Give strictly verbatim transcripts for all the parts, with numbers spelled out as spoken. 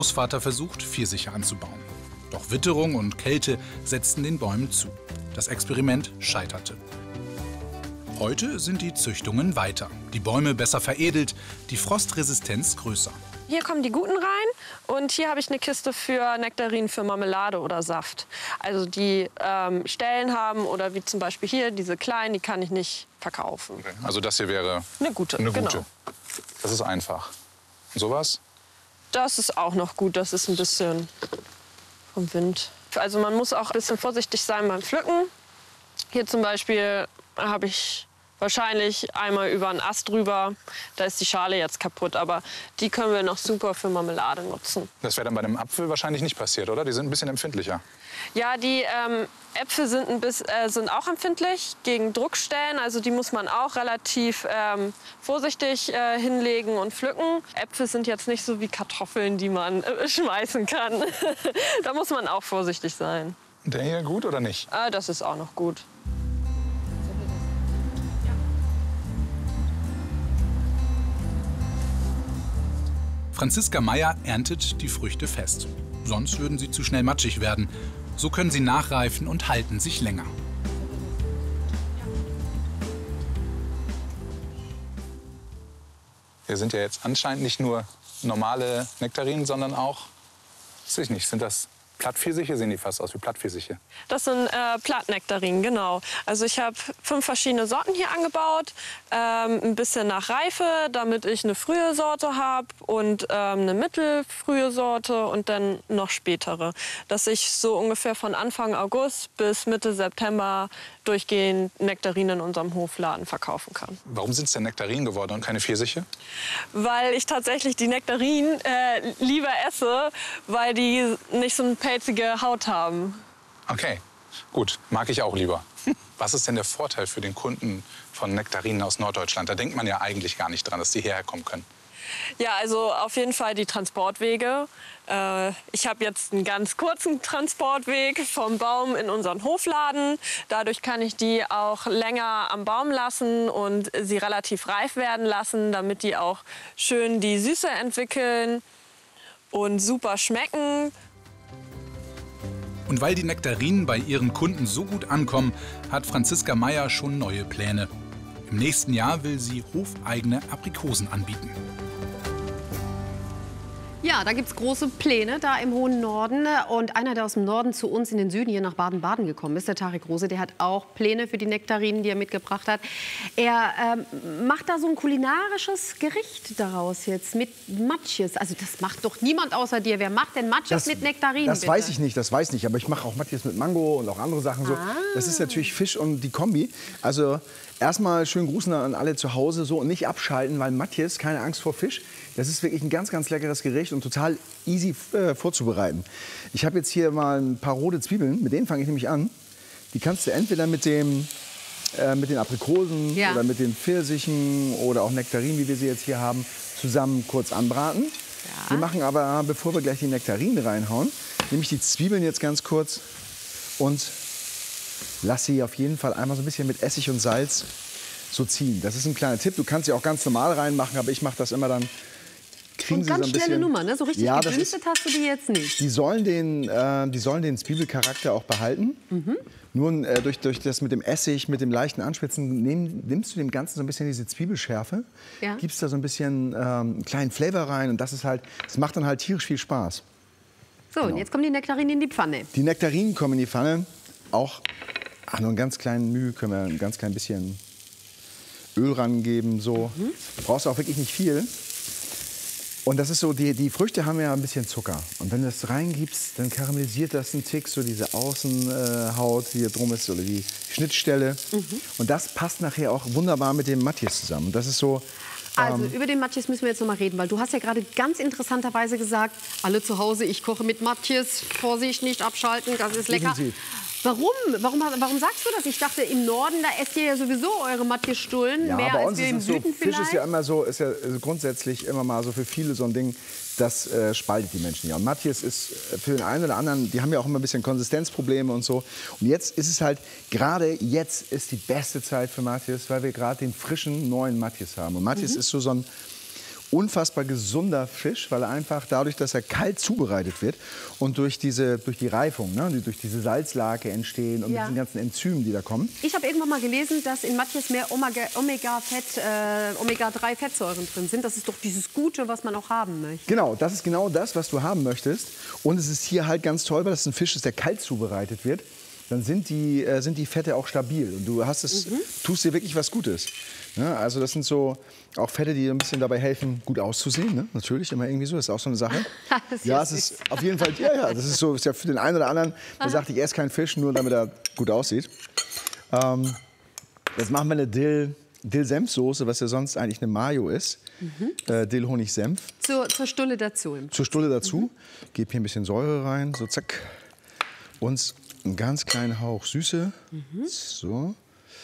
Großvater versucht, Pfirsiche anzubauen. Doch Witterung und Kälte setzten den Bäumen zu. Das Experiment scheiterte. Heute sind die Züchtungen weiter. Die Bäume besser veredelt, die Frostresistenz größer. Hier kommen die guten rein und hier habe ich eine Kiste für Nektarinen für Marmelade oder Saft. Also die ähm, Stellen haben oder wie zum Beispiel hier, diese kleinen, die kann ich nicht verkaufen. Okay. Also das hier wäre eine gute. Eine gute. Genau. Das ist einfach. Und sowas? Das ist auch noch gut, das ist ein bisschen vom Wind. Also man muss auch ein bisschen vorsichtig sein beim Pflücken. Hier zum Beispiel habe ich wahrscheinlich einmal über einen Ast drüber. Da ist die Schale jetzt kaputt, aber die können wir noch super für Marmelade nutzen. Das wäre dann bei einem Apfel wahrscheinlich nicht passiert, oder? Die sind ein bisschen empfindlicher. Ja, die ähm, Äpfel sind, ein bisschen, äh, sind auch empfindlich gegen Druckstellen. Also die muss man auch relativ ähm, vorsichtig äh, hinlegen und pflücken. Äpfel sind jetzt nicht so wie Kartoffeln, die man äh, schmeißen kann. Da muss man auch vorsichtig sein. Der hier gut oder nicht? Äh, das ist auch noch gut. Franziska Meyer erntet die Früchte fest. Sonst würden sie zu schnell matschig werden. So können sie nachreifen und halten sich länger. Hier sind ja jetzt anscheinend nicht nur normale Nektarinen, sondern auch, weiß ich nicht, sind das Plattpfirsiche? Sehen die fast aus wie Plattpfirsiche? Das sind äh, Plattnektarinen, genau. Also ich habe fünf verschiedene Sorten hier angebaut. Ähm, ein bisschen nach Reife, damit ich eine frühe Sorte habe und ähm, eine mittelfrühe Sorte und dann noch spätere. Dass ich so ungefähr von Anfang August bis Mitte September durchgehend Nektarinen in unserem Hofladen verkaufen kann. Warum sind es denn Nektarinen geworden und keine Pfirsiche? Weil ich tatsächlich die Nektarinen äh, lieber esse, weil die nicht so eine pelzige Haut haben. Okay, gut, mag ich auch lieber. Was ist denn der Vorteil für den Kunden von Nektarinen aus Norddeutschland? Da denkt man ja eigentlich gar nicht dran, dass die hierher kommen können. Ja, also auf jeden Fall die Transportwege. Äh, ich habe jetzt einen ganz kurzen Transportweg vom Baum in unseren Hofladen. Dadurch kann ich die auch länger am Baum lassen und sie relativ reif werden lassen, damit die auch schön die Süße entwickeln und super schmecken. Und weil die Nektarinen bei ihren Kunden so gut ankommen, hat Franziska Meyer schon neue Pläne. Im nächsten Jahr will sie hofeigene Aprikosen anbieten. Ja, da gibt es große Pläne da im hohen Norden. Und einer, der aus dem Norden zu uns in den Süden hier nach Baden-Baden gekommen ist, der Tarek Rose, der hat auch Pläne für die Nektarinen, die er mitgebracht hat. Er ähm, macht da so ein kulinarisches Gericht daraus jetzt mit Matjes. Also das macht doch niemand außer dir. Wer macht denn Matjes Das, mit Nektarinen? das bitte? weiß ich nicht, das weiß ich nicht. Aber ich mache auch Matjes mit Mango und auch andere Sachen so. Ah. Das ist natürlich Fisch und die Kombi. Also erstmal schönen Gruß an alle zu Hause so und nicht abschalten, weil Matjes, keine Angst vor Fisch. Das ist wirklich ein ganz, ganz leckeres Gericht und total easy äh, vorzubereiten. Ich habe jetzt hier mal ein paar rote Zwiebeln, mit denen fange ich nämlich an. Die kannst du entweder mit, dem, äh, mit den Aprikosen Ja. oder mit den Pfirsichen oder auch Nektarinen, wie wir sie jetzt hier haben, zusammen kurz anbraten. Ja. Wir machen aber, bevor wir gleich die Nektarinen reinhauen, nehme ich die Zwiebeln jetzt ganz kurz und lasse sie auf jeden Fall einmal so ein bisschen mit Essig und Salz so ziehen. Das ist ein kleiner Tipp. Du kannst sie auch ganz normal reinmachen, aber ich mache das immer dann. Kriegen Und sie ganz so ein bisschen, schnelle Nummer, ne? So richtig ja, das gedünstet ist, hast du die jetzt nicht. die sollen den, äh, die sollen den Zwiebelcharakter auch behalten. Mhm. Nur äh, durch, durch das mit dem Essig, mit dem leichten Anspitzen, nehm, nimmst du dem Ganzen so ein bisschen diese Zwiebelschärfe, Ja. gibst da so ein bisschen ähm, einen kleinen Flavor rein und das ist halt, das macht dann halt tierisch viel Spaß. So, und jetzt kommen die Nektarinen in die Pfanne. Die Nektarinen kommen in die Pfanne, auch ach, nur einen ganz kleinen Mühe können wir ein ganz klein bisschen Öl rangeben, so. Mhm. Du brauchst auch wirklich nicht viel. Und das ist so, die, die Früchte haben ja ein bisschen Zucker. Und wenn du das reingibst, dann karamellisiert das einen Tick, so diese Außenhaut, die hier drum ist, oder die Schnittstelle. Mhm. Und das passt nachher auch wunderbar mit dem Matjes zusammen. Und das ist so. Also ähm, über den Matjes müssen wir jetzt noch mal reden, weil du hast ja gerade ganz interessanterweise gesagt, alle zu Hause, ich koche mit Matjes, Vorsicht, nicht abschalten, das ist lecker. Definitiv. Warum? Warum? Warum sagst du das? Ich dachte, im Norden, da esst ihr ja sowieso eure Matjesstullen, Ja, mehr bei als uns wir ist im es so, Süden Fisch vielleicht. ist ja immer so, ist ja grundsätzlich immer mal so für viele so ein Ding, das äh, spaltet die Menschen ja. Und Matjes ist für den einen oder anderen, die haben ja auch immer ein bisschen Konsistenzprobleme und so. Und jetzt ist es halt, gerade jetzt ist die beste Zeit für Matjes, weil wir gerade den frischen, neuen Matjes haben. Und Matjes Mhm. ist so, so ein unfassbar gesunder Fisch, weil er einfach dadurch, dass er kalt zubereitet wird und durch, diese, durch die Reifung, ne, durch diese Salzlake entstehen und Ja. mit diesen ganzen Enzymen, die da kommen. Ich habe irgendwann mal gelesen, dass in Matjes mehr Omega-Fett, äh, Omega drei Fettsäuren drin sind. Das ist doch dieses Gute, was man auch haben möchte. Genau, das ist genau das, was du haben möchtest. Und es ist hier halt ganz toll, weil das ein Fisch ist, der kalt zubereitet wird. Dann sind die, äh, sind die Fette auch stabil. Und du hast es, mhm. tust dir wirklich was Gutes. Ja, also das sind so auch Fette, die ein bisschen dabei helfen, gut auszusehen. Ne? Natürlich, immer irgendwie so. Das ist auch so eine Sache. Das ist ja, ja es ist süß. auf jeden Fall, ja, ja, das ist so, ist ja für den einen oder anderen, der sagt, ich esse keinen Fisch, nur damit er gut aussieht. Ähm, jetzt machen wir eine Dill, Dill-Senf-Soße, was ja sonst eigentlich eine Mayo ist. Mhm. Äh, Dill-Honig-Senf. Zur, zur Stulle dazu. Zur Stulle dazu. Mhm. Gebe hier ein bisschen Säure rein, so zack. Und einen ganz kleinen Hauch Süße. Mhm. So.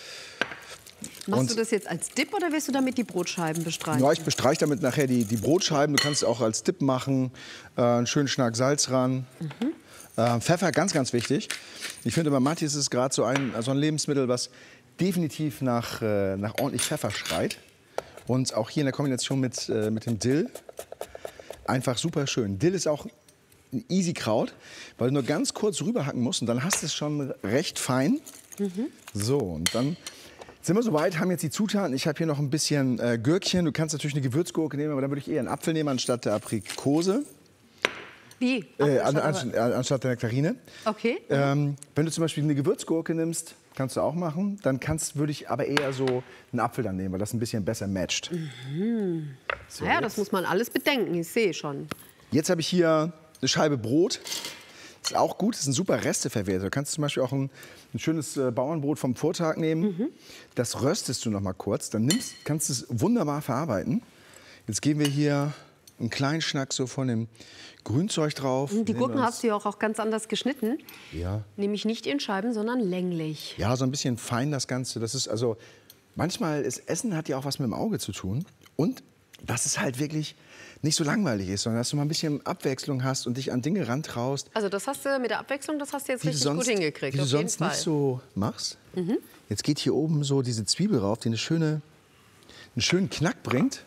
Machst Und du das jetzt als Dip oder wirst du damit die Brotscheiben bestreichen? Ja, ich bestreiche damit nachher die, die Brotscheiben. Du kannst es auch als Dip machen. Äh, einen schönen Schnack Salz ran. Mhm. Äh, Pfeffer, ganz, ganz wichtig. Ich finde, bei Matjes ist es gerade so ein, so ein Lebensmittel, was definitiv nach, äh, nach ordentlich Pfeffer schreit. Und auch hier in der Kombination mit, äh, mit dem Dill. Einfach super schön. Dill ist auch ein easy Kraut, weil du nur ganz kurz rüberhacken musst und dann hast du es schon recht fein. Mhm. So, und dann sind wir soweit, haben jetzt die Zutaten. Ich habe hier noch ein bisschen äh, Gürkchen. Du kannst natürlich eine Gewürzgurke nehmen, aber dann würde ich eher einen Apfel nehmen anstatt der Aprikose. Wie? Äh, an, an, anstatt der Nektarine. Okay. Ähm, wenn du zum Beispiel eine Gewürzgurke nimmst, kannst du auch machen. Dann kannst, würde ich aber eher so einen Apfel dann nehmen, weil das ein bisschen besser matcht. Mhm. So, naja, jetzt. das muss man alles bedenken. Ich sehe schon. Jetzt habe ich hier eine Scheibe Brot. Das ist auch gut, das ist ein super Resteverwerter. Du kannst zum Beispiel auch ein, ein schönes äh, Bauernbrot vom Vortag nehmen. Mhm. Das röstest du noch mal kurz. Dann nimmst, kannst du es wunderbar verarbeiten. Jetzt geben wir hier einen kleinen Schnack so von dem Grünzeug drauf. Die Gurken hast du ja auch, auch ganz anders geschnitten. Ja. Nämlich nicht in Scheiben, sondern länglich. Ja, so ein bisschen fein das Ganze. Das ist also, manchmal ist Essen hat ja auch was mit dem Auge zu tun. Und dass es halt wirklich nicht so langweilig ist, sondern dass du mal ein bisschen Abwechslung hast und dich an Dinge rantraust. Also das hast du mit der Abwechslung, das hast du jetzt die richtig du sonst, gut hingekriegt. Die du auf jeden sonst Fall. nicht so machst. Mhm. Jetzt geht hier oben so diese Zwiebel rauf, die eine schöne, einen schönen Knack bringt.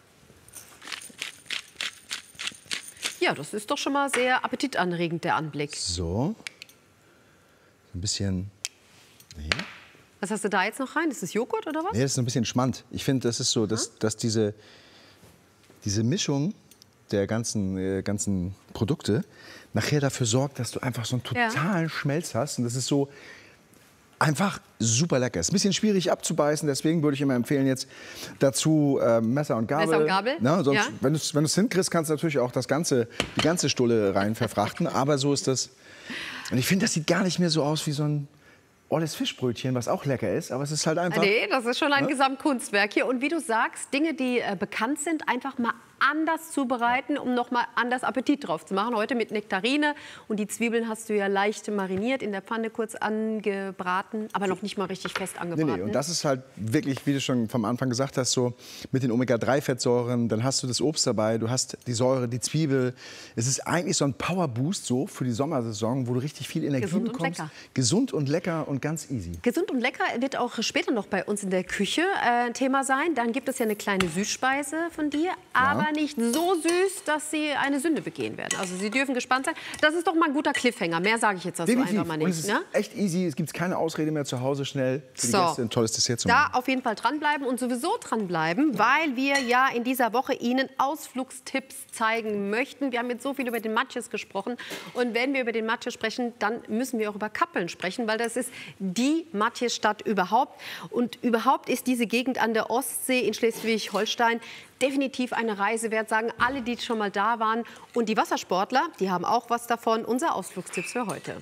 Ja, das ist doch schon mal sehr appetitanregend, der Anblick. So. Ein bisschen. Nee. Was hast du da jetzt noch rein? Ist das Joghurt oder was? Nee, das ist ein bisschen Schmand. Ich finde, das ist so, dass, dass diese, diese Mischung der ganzen, äh, ganzen Produkte nachher dafür sorgt, dass du einfach so einen totalen ja. Schmelz hast. Und das ist so einfach super lecker. Ist ein bisschen schwierig abzubeißen, deswegen würde ich immer empfehlen, jetzt dazu äh, Messer und Gabel. Messer und Gabel? Na, sonst, ja. Wenn du es wenn hinkriegst, kannst du natürlich auch das ganze, die ganze Stulle rein verfrachten. Aber so ist das. Und ich finde, das sieht gar nicht mehr so aus wie so ein olles Fischbrötchen, was auch lecker ist, aber es ist halt einfach... Nee, das ist schon ein ne? Gesamtkunstwerk hier. Und wie du sagst, Dinge, die äh, bekannt sind, einfach mal anders zubereiten, um noch mal anders Appetit drauf zu machen. Heute mit Nektarine. Und die Zwiebeln hast du ja leicht mariniert, in der Pfanne kurz angebraten, aber noch nicht mal richtig fest angebraten. Nee, nee. Und das ist halt wirklich, wie du schon vom Anfang gesagt hast, so mit den Omega drei Fettsäuren, dann hast du das Obst dabei, du hast die Säure, die Zwiebel. Es ist eigentlich so ein Powerboost so für die Sommersaison, wo du richtig viel Energie Gesund und bekommst. lecker. Gesund und lecker und ganz easy. Gesund und lecker wird auch später noch bei uns in der Küche äh, Thema sein. Dann gibt es ja eine kleine Süßspeise von dir, aber Ja. nicht so süß, dass Sie eine Sünde begehen werden. Also Sie dürfen gespannt sein. Das ist doch mal ein guter Cliffhanger. Mehr sage ich jetzt dazu Definitiv. einfach mal Und nicht. es ist Ne? echt easy, es gibt keine Ausrede mehr zu Hause, schnell für die So. Gäste ein tolles Dessert zu Da machen. auf jeden Fall dranbleiben und sowieso dranbleiben, weil wir ja in dieser Woche Ihnen Ausflugstipps zeigen möchten. Wir haben jetzt so viel über den Matjes gesprochen. Und wenn wir über den Matjes sprechen, dann müssen wir auch über Kappeln sprechen, weil das ist die Matjesstadt überhaupt. Und überhaupt ist diese Gegend an der Ostsee in Schleswig-Holstein definitiv eine Reise wert, sagen alle, die schon mal da waren. Und die Wassersportler, die haben auch was davon. Unser Ausflugstipps für heute.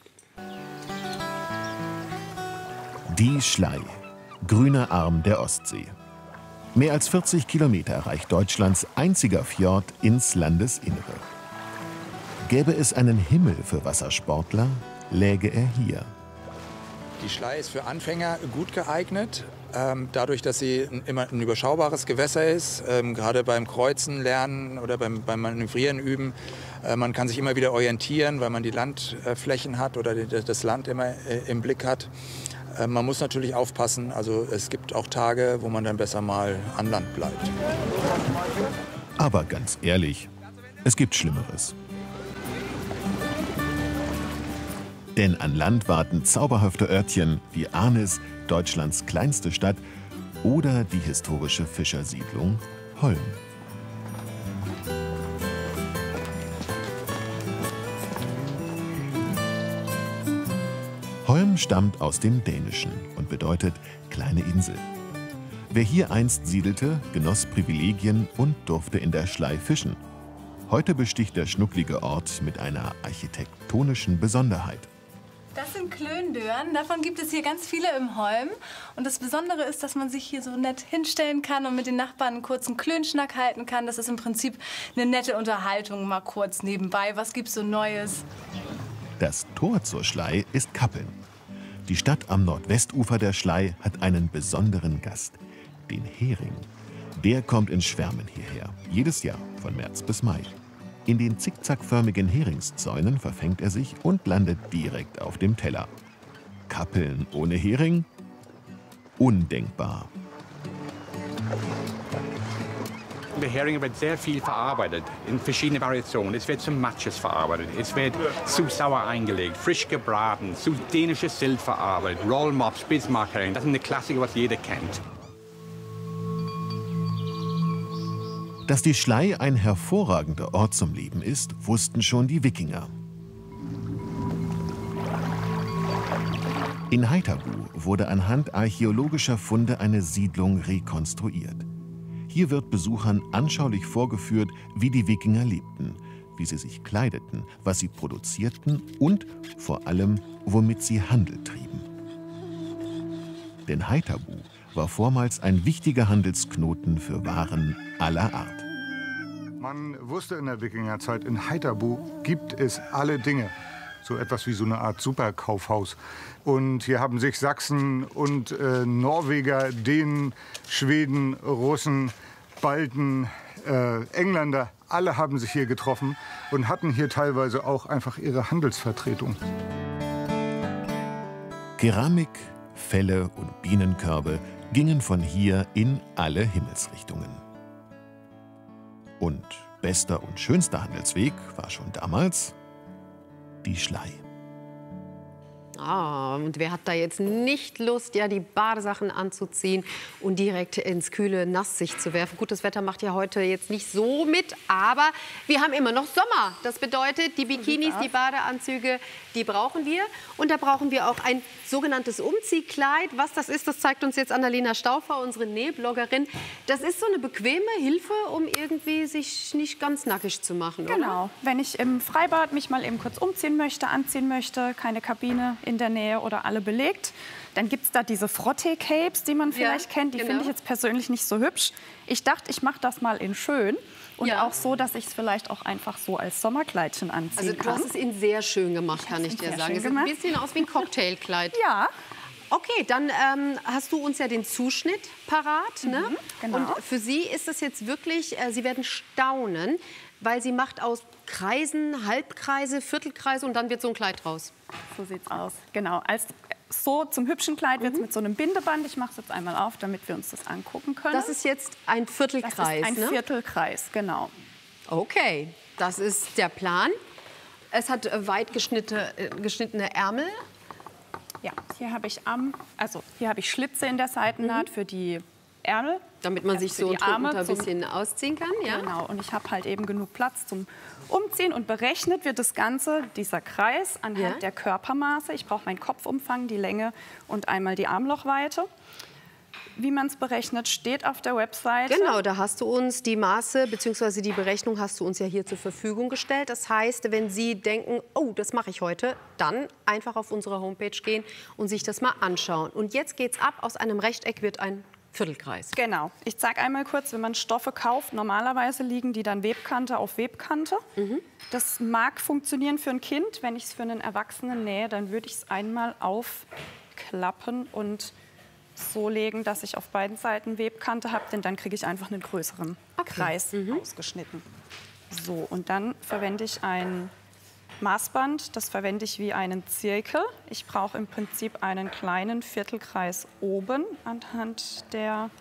Die Schlei, grüner Arm der Ostsee. Mehr als vierzig Kilometer reicht Deutschlands einziger Fjord ins Landesinnere. Gäbe es einen Himmel für Wassersportler, läge er hier. Die Schlei ist für Anfänger gut geeignet, ähm, dadurch, dass sie ein, immer ein überschaubares Gewässer ist, ähm, gerade beim Kreuzen lernen oder beim, beim Manövrieren üben. Äh, man kann sich immer wieder orientieren, weil man die Landflächen hat oder die, das Land immer äh, im Blick hat. Äh, man muss natürlich aufpassen, also es gibt auch Tage, wo man dann besser mal an Land bleibt. Aber ganz ehrlich, es gibt Schlimmeres. Denn an Land warten zauberhafte Örtchen wie Arnis, Deutschlands kleinste Stadt, oder die historische Fischersiedlung Holm. Holm stammt aus dem Dänischen und bedeutet kleine Insel. Wer hier einst siedelte, genoss Privilegien und durfte in der Schlei fischen. Heute besticht der schnucklige Ort mit einer architektonischen Besonderheit. Das sind Klöndören. Davon gibt es hier ganz viele im Holm. Und das Besondere ist, dass man sich hier so nett hinstellen kann und mit den Nachbarn einen kurzen Klönschnack halten kann. Das ist im Prinzip eine nette Unterhaltung, mal kurz nebenbei. Was gibt's so Neues? Das Tor zur Schlei ist Kappeln. Die Stadt am Nordwestufer der Schlei hat einen besonderen Gast, den Hering. Der kommt in Schwärmen hierher, jedes Jahr von März bis Mai. In den zickzackförmigen Heringszäunen verfängt er sich und landet direkt auf dem Teller. Kappeln ohne Hering? Undenkbar. Der Hering wird sehr viel verarbeitet, in verschiedene Variationen. Es wird zu Matjes verarbeitet, es wird zu sauer eingelegt, frisch gebraten, zu dänisches Sylt verarbeitet, Rollmops, Bismarck-Hering. Das sind die Klassiker, was jeder kennt. Dass die Schlei ein hervorragender Ort zum Leben ist, wussten schon die Wikinger. In Haithabu wurde anhand archäologischer Funde eine Siedlung rekonstruiert. Hier wird Besuchern anschaulich vorgeführt, wie die Wikinger lebten, wie sie sich kleideten, was sie produzierten und vor allem, womit sie Handel trieben. Denn Haithabu war vormals ein wichtiger Handelsknoten für Waren aller Art. Man wusste in der Wikingerzeit, in Haithabu gibt es alle Dinge. So etwas wie so eine Art Superkaufhaus. Und hier haben sich Sachsen und äh, Norweger, Dänen, Schweden, Russen, Balten, äh, Engländer, alle haben sich hier getroffen und hatten hier teilweise auch einfach ihre Handelsvertretung. Keramik, Felle und Bienenkörbe gingen von hier in alle Himmelsrichtungen. Und bester und schönster Handelsweg war schon damals die Schlei. Ah, und wer hat da jetzt nicht Lust, ja, die Badesachen anzuziehen und direkt ins kühle Nass sich zu werfen? Gut, das Wetter macht ja heute jetzt nicht so mit, aber wir haben immer noch Sommer. Das bedeutet, die Bikinis, die Badeanzüge, die brauchen wir. Und da brauchen wir auch ein sogenanntes Umziehkleid. Was das ist, das zeigt uns jetzt Annalena Stauffer, unsere Nähbloggerin. Das ist so eine bequeme Hilfe, um irgendwie sich nicht ganz nackig zu machen, oder? Genau. Wenn ich im Freibad mich mal eben kurz umziehen möchte, anziehen möchte, keine Kabine in der Nähe oder alle belegt, dann gibt es da diese Frottee-Capes, die man vielleicht ja, kennt. Die genau. finde ich jetzt persönlich nicht so hübsch. Ich dachte, ich mache das mal in schön. Und ja. auch so, dass ich es vielleicht auch einfach so als Sommerkleidchen anziehen also, kann. Also du hast es in sehr schön gemacht, kann ich dir sagen. Es sieht ein bisschen aus wie ein Cocktailkleid. Ja. Okay, dann ähm, hast du uns ja den Zuschnitt parat. Ne? Mhm, genau. Und für Sie ist das jetzt wirklich, äh, Sie werden staunen, weil sie macht aus Kreisen, Halbkreise, Viertelkreise und dann wird so ein Kleid draus. So sieht's aus, genau. Als so zum hübschen Kleid wird es mhm. mit so einem Bindeband. Ich mache es jetzt einmal auf, damit wir uns das angucken können. Das ist jetzt ein Viertelkreis, Das ist ein ne? Viertelkreis, genau. Okay, das ist der Plan. Es hat weit geschnittene, geschnittene Ärmel. Ja, hier habe ich am, also hier habe ich Schlitze in der Seitennaht mhm. für die Ärmel. Damit man sich so Arme ein bisschen ausziehen kann, ja? Genau, und ich habe halt eben genug Platz zum Umziehen. Und berechnet wird das Ganze, dieser Kreis, anhand ja? der Körpermaße. Ich brauche meinen Kopfumfang, die Länge und einmal die Armlochweite. Wie man es berechnet, steht auf der Webseite. Genau, da hast du uns die Maße bzw. die Berechnung hast du uns ja hier zur Verfügung gestellt. Das heißt, wenn Sie denken, oh, das mache ich heute, dann einfach auf unsere Homepage gehen und sich das mal anschauen. Und jetzt geht's ab, aus einem Rechteck wird ein Viertelkreis. Genau. Ich zeige einmal kurz, wenn man Stoffe kauft, normalerweise liegen die dann Webkante auf Webkante. Mhm. Das mag funktionieren für ein Kind. Wenn ich es für einen Erwachsenen nähe, dann würde ich es einmal aufklappen und so legen, dass ich auf beiden Seiten Webkante habe, denn dann kriege ich einfach einen größeren okay. Kreis mhm. ausgeschnitten. So, und dann verwende ich ein Maßband, das verwende ich wie einen Zirkel. Ich brauche im Prinzip einen kleinen Viertelkreis oben anhand der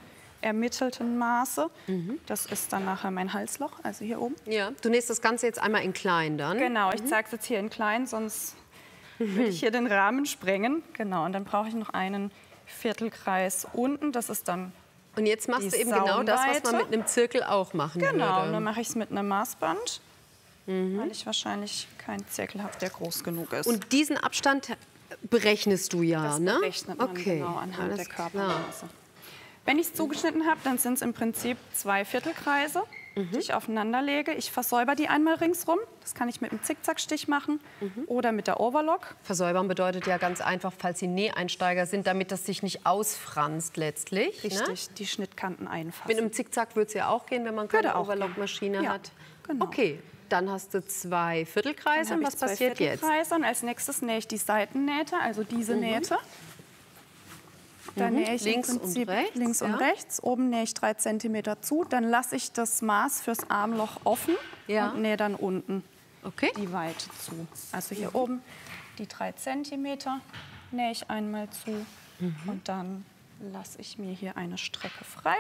ermittelten Maße. Mhm. Das ist dann nachher mein Halsloch, also hier oben. Ja, du nähst das Ganze jetzt einmal in klein dann? Genau, mhm. ich zeige es jetzt hier in klein, sonst mhm. würde ich hier den Rahmen sprengen. Genau, und dann brauche ich noch einen Viertelkreis unten, das ist dann Und jetzt machst du eben genau das, was man mit einem Zirkel auch machen genau, würde. Genau, und dann mache ich es mit einem Maßband, mhm. weil ich wahrscheinlich keinen Zirkel habe, der groß genug ist. Und diesen Abstand berechnest du ja, das ne? berechnet man okay. genau anhand Alles der Körpermaße. Wenn ich es zugeschnitten habe, dann sind es im Prinzip zwei Viertelkreise, mhm. die ich aufeinander lege. Ich versäuber die einmal ringsrum. Das kann ich mit einem Zickzackstich machen mhm. oder mit der Overlock. Versäubern bedeutet ja ganz einfach, falls Sie Näheinsteiger sind, damit das sich nicht ausfranst letztlich. Richtig, ne? die Schnittkanten einfassen. Mit einem Zickzack würde es ja auch gehen, wenn man keine Overlock-Maschine ja, hat. Genau. Okay, dann hast du zwei Viertelkreise. Und was passiert jetzt? Und als nächstes nähe ich die Seitennähte, also diese mhm. Nähte. Da mhm. nähe ich links im Prinzip und rechts. Links ja. und rechts. Oben nähe ich drei Zentimeter zu. Dann lasse ich das Maß fürs Armloch offen ja. und nähe dann unten okay. die Weite zu. Also hier mhm. oben die drei Zentimeter nähe ich einmal zu. Mhm. Und dann lasse ich mir hier eine Strecke frei,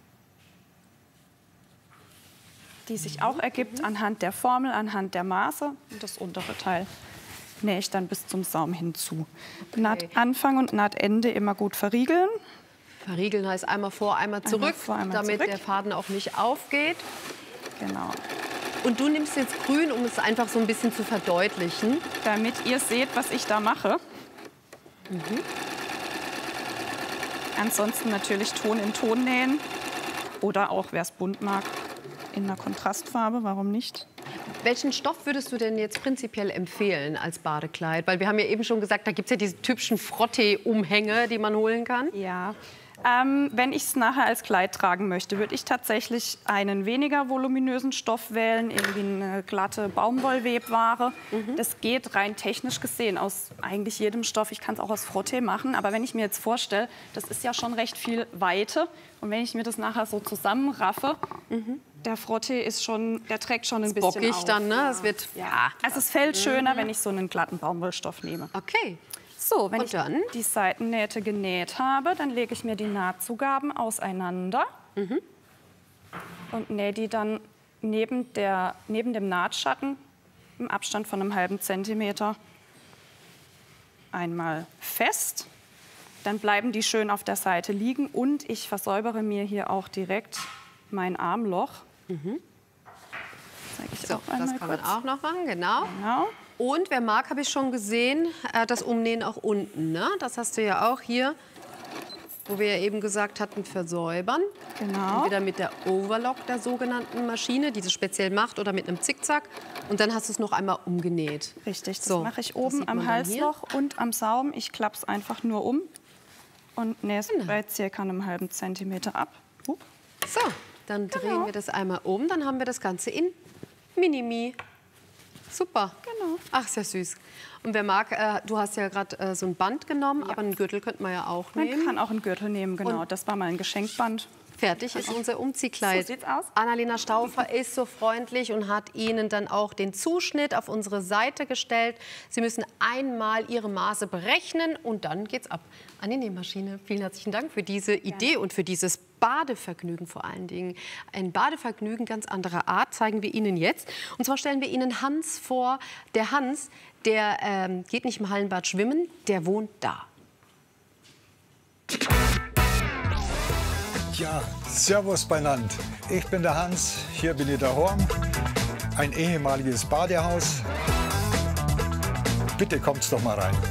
die sich auch ergibt mhm. anhand der Formel, anhand der Maße. Und das untere Teil nähe ich dann bis zum Saum hinzu. Okay. Nahtanfang und Nahtende immer gut verriegeln. Verriegeln heißt einmal vor, einmal zurück, einmal vor, einmal damit zurück. Der Faden auch nicht aufgeht. Genau. Und du nimmst jetzt grün, um es einfach so ein bisschen zu verdeutlichen. Damit ihr seht, was ich da mache. Mhm. Ansonsten natürlich Ton in Ton nähen. Oder auch, wer es bunt mag, in einer Kontrastfarbe, warum nicht? Welchen Stoff würdest du denn jetzt prinzipiell empfehlen als Badekleid? Weil wir haben ja eben schon gesagt, da gibt es ja diese typischen Frottee-Umhänge, die man holen kann. Ja, ähm, wenn ich es nachher als Kleid tragen möchte, würde ich tatsächlich einen weniger voluminösen Stoff wählen, irgendwie eine glatte Baumwollwebware. Mhm. Das geht rein technisch gesehen aus eigentlich jedem Stoff. Ich kann es auch aus Frottee machen, aber wenn ich mir jetzt vorstelle, das ist ja schon recht viel Weite. Und wenn ich mir das nachher so zusammenraffe, mhm. der Frottee ist schon, der trägt schon ein das bisschen bockig auf. dann, ne? Es wird, ja. Ja. Also es fällt schöner, mhm. wenn ich so einen glatten Baumwollstoff nehme. Okay. So, wenn Und ich dann? die Seitennähte genäht habe, dann lege ich mir die Nahtzugaben auseinander mhm. und nähe die dann neben, der, neben dem Nahtschatten im Abstand von einem halben Zentimeter einmal fest. Dann bleiben die schön auf der Seite liegen und ich versäubere mir hier auch direkt mein Armloch. Mhm. Zeige ich so, auch einmal das kann kurz. man auch noch machen, genau. genau. Und wer mag, habe ich schon gesehen, äh, das Umnähen auch unten. Ne? Das hast du ja auch hier, wo wir ja eben gesagt hatten, versäubern. Genau. Entweder mit der Overlock, der sogenannten Maschine, die das speziell macht, oder mit einem Zickzack. Und dann hast du es noch einmal umgenäht. Richtig, das so, mache ich oben am Halsloch und am Saum. Ich klappe es einfach nur um und nähe es genau. bei circa einem halben Zentimeter ab. Uh. So, dann drehen genau. wir das einmal um. Dann haben wir das Ganze in Minimi. Super. Genau. Ach, sehr süß. Und wer mag, äh, du hast ja gerade äh, so ein Band genommen, ja. aber einen Gürtel könnte man ja auch man nehmen. Man kann auch einen Gürtel nehmen, genau. Und das war mal ein Geschenkband. Fertig ist unser Umziehkleid. So sieht's aus. Annalena Stauffer ist so freundlich und hat Ihnen dann auch den Zuschnitt auf unsere Seite gestellt. Sie müssen einmal Ihre Maße berechnen und dann geht's ab an die Nähmaschine. Vielen herzlichen Dank für diese Idee Gerne. Und für dieses Badevergnügen vor allen Dingen. Ein Badevergnügen ganz anderer Art zeigen wir Ihnen jetzt. Und zwar stellen wir Ihnen Hans vor. Der Hans, der ähm, geht nicht im Hallenbad schwimmen, der wohnt da. Ja, servus beieinander. Ich bin der Hans, hier bin ich der Horn. Ein ehemaliges Badehaus. Bitte kommt's doch mal rein.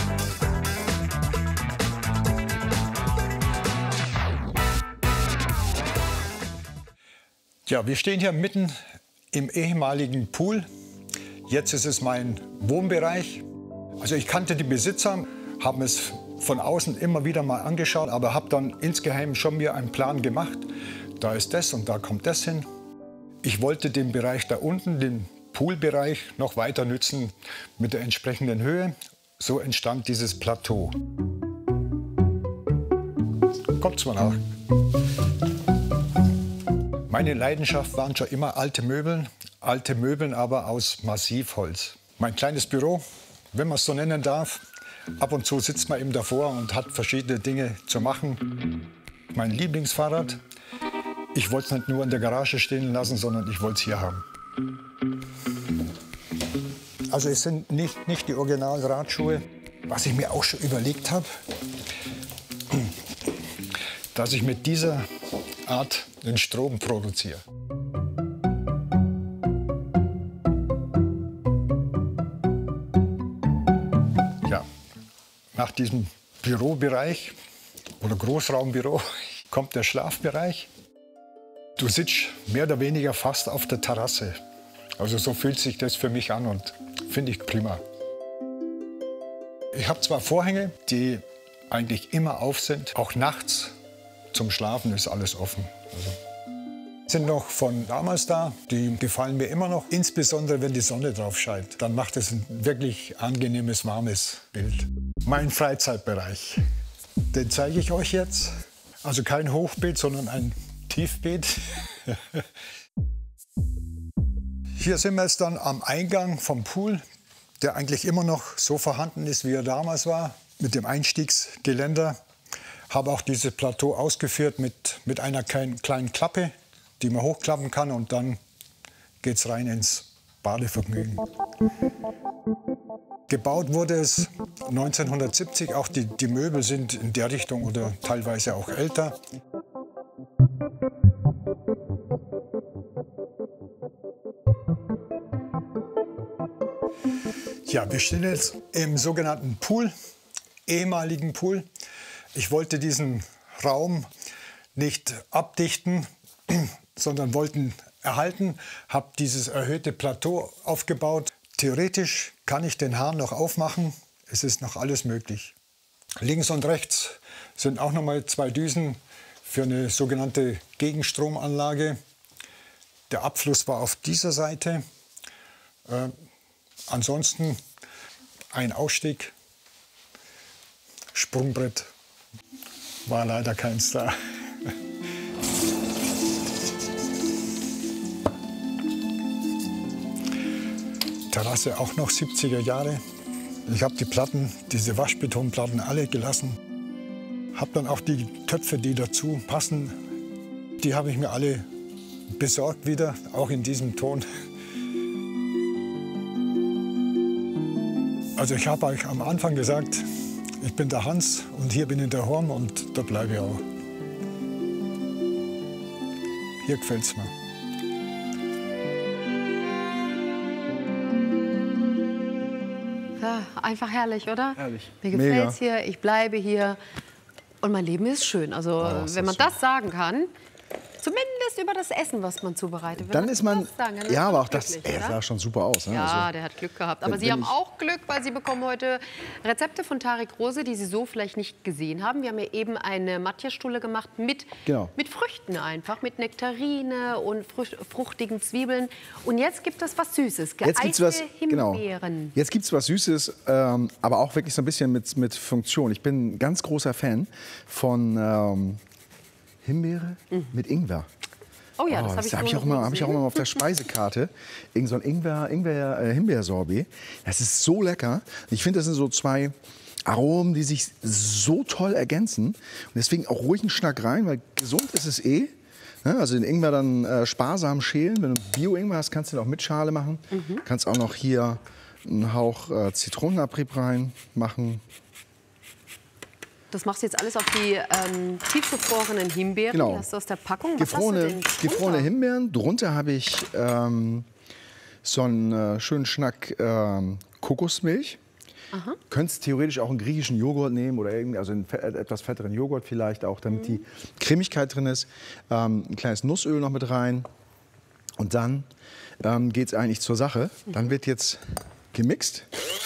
Ja, wir stehen hier mitten im ehemaligen Pool. Jetzt ist es mein Wohnbereich. Also ich kannte die Besitzer, haben es von außen immer wieder mal angeschaut, aber habe dann insgeheim schon mir einen Plan gemacht. Da ist das und da kommt das hin. Ich wollte den Bereich da unten, den Poolbereich, noch weiter nützen mit der entsprechenden Höhe. So entstand dieses Plateau. Kommt's mal nach. Meine Leidenschaft waren schon immer alte Möbel, alte Möbel aber aus Massivholz. Mein kleines Büro, wenn man es so nennen darf. Ab und zu sitzt man eben davor und hat verschiedene Dinge zu machen. Mein Lieblingsfahrrad. Ich wollte es nicht nur in der Garage stehen lassen, sondern ich wollte es hier haben. Also es sind nicht, nicht die Original-Radschuhe. Was ich mir auch schon überlegt habe, dass ich mit dieser Art den Strom produziere. Ja, nach diesem Bürobereich oder Großraumbüro kommt der Schlafbereich. Du sitzt mehr oder weniger fast auf der Terrasse. Also so fühlt sich das für mich an und finde ich prima. Ich habe zwar Vorhänge, die eigentlich immer auf sind, auch nachts zum Schlafen ist alles offen. Also sind noch von damals da, die gefallen mir immer noch, insbesondere wenn die Sonne drauf scheint. Dann macht es ein wirklich angenehmes, warmes Bild. Mein Freizeitbereich, den zeige ich euch jetzt. Also kein Hochbeet, sondern ein Tiefbeet. Hier sind wir jetzt dann am Eingang vom Pool, der eigentlich immer noch so vorhanden ist, wie er damals war, mit dem Einstiegsgeländer. Habe auch dieses Plateau ausgeführt mit, mit einer kleinen, kleinen Klappe, die man hochklappen kann, und dann geht es rein ins Badevergnügen. Gebaut wurde es neunzehnhundertsiebzig, auch die, die Möbel sind in der Richtung oder teilweise auch älter. Ja, wir stehen jetzt im sogenannten Pool, ehemaligen Pool. Ich wollte diesen Raum nicht abdichten, sondern wollten erhalten, habe dieses erhöhte Plateau aufgebaut. Theoretisch kann ich den Hahn noch aufmachen, es ist noch alles möglich. Links und rechts sind auch noch mal zwei Düsen für eine sogenannte Gegenstromanlage. Der Abfluss war auf dieser Seite. Äh, ansonsten ein Ausstieg, Sprungbrett, war leider keins da. Terrasse auch noch siebziger Jahre. Ich habe die Platten, diese Waschbetonplatten, alle gelassen. Habe dann auch die Töpfe, die dazu passen, die habe ich mir alle besorgt wieder, auch in diesem Ton. Also ich habe euch am Anfang gesagt, ich bin der Hans und hier bin ich der Horn und da bleibe ich auch. Hier gefällt es mir. Ja, einfach herrlich, oder? Herrlich. Mir gefällt es hier, ich bleibe hier und mein Leben ist schön. Also Oh, wenn man das sagen kann, zumindest über das Essen, was man zubereitet. Wenn Dann man ist man, das sagen kann, dann ja, ist aber man auch das, glücklich, ey, das oder? sah schon super aus. Ne? Ja, Also, der hat Glück gehabt. Aber wenn- Sie wenn haben ich- auch Glück, weil Sie bekommen heute Rezepte von Tarek Rose, die Sie so vielleicht nicht gesehen haben. Wir haben ja eben eine Matjesstulle gemacht mit, Genau. mit Früchten einfach, mit Nektarine und frucht, fruchtigen Zwiebeln. Und jetzt gibt es was Süßes, Jetzt gibt's was, geeiste genau. Himbeeren. Jetzt gibt's was Süßes, ähm, aber auch wirklich so ein bisschen mit, mit Funktion. Ich bin ein ganz großer Fan von ähm, Himbeere mit Ingwer. Oh ja, das habe ich, hab so ich auch noch nie immer, hab ich auch gesehen. immer auf der Speisekarte. Irgend so ein Ingwer, Ingwer äh, Himbeersorbet. Das ist so lecker. Ich finde, das sind so zwei Aromen, die sich so toll ergänzen. Und deswegen auch ruhig einen Schnack rein, weil gesund ist es eh. Ja, also den Ingwer dann äh, sparsam schälen. Wenn du Bio-Ingwer hast, kannst du den auch mit Schale machen. Mhm. Kannst auch noch hier einen Hauch äh, Zitronenabrieb rein machen. Das machst du jetzt alles auf die ähm, tiefgefrorenen Himbeeren. Genau. Die hast du aus der Packung. Was Gefrorene, hast du denn drunter? gefrorene Himbeeren. Drunter habe ich ähm, so einen äh, schönen Schnack ähm, Kokosmilch. Aha. Könntest theoretisch auch einen griechischen Joghurt nehmen oder irgendwie, also einen fe- etwas fetteren Joghurt vielleicht auch, damit die Cremigkeit drin ist. Ähm, ein kleines Nussöl noch mit rein. Und dann ähm, geht es eigentlich zur Sache. Dann wird jetzt gemixt.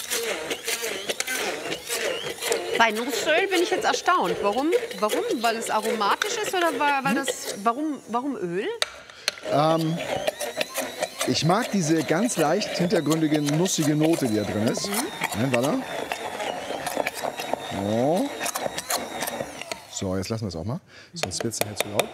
Bei Nussöl bin ich jetzt erstaunt. Warum? Warum? Weil es aromatisch ist oder weil, weil das, warum, warum Öl? Ähm, ich mag diese ganz leicht hintergründige, nussige Note, die da drin ist. Ne, voilà. So. So, jetzt lassen wir es auch mal. Sonst wird es nachher zu laut.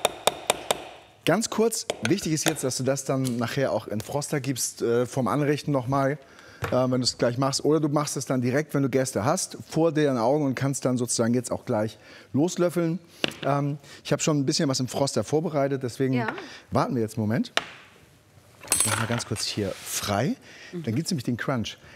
Ganz kurz, wichtig ist jetzt, dass du das dann nachher auch in Froster gibst, äh, vom Anrichten noch mal. äh, wenn du es gleich machst. Oder du machst es dann direkt, wenn du Gäste hast, vor deren Augen und kannst dann sozusagen jetzt auch gleich loslöffeln. Ähm, ich habe schon ein bisschen was im Froster vorbereitet, deswegen Ja. warten wir jetzt einen Moment. Ich mache mal ganz kurz hier frei. Dann gibt es nämlich den Crunch.